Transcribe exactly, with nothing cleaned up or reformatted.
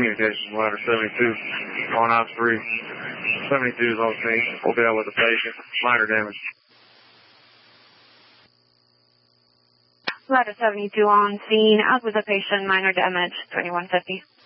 Communications, ladder seventy-two, on ops three. seventy-two is on scene. We'll be out with the patient. Minor damage. Ladder seventy-two on scene, out with the patient, minor damage, twenty-one fifty.